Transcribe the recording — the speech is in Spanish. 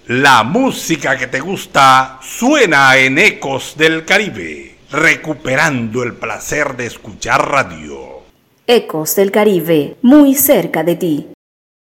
La música que te gusta suena en Ecos del Caribe, recuperando el placer de escuchar radio. Ecos del Caribe, muy cerca de ti.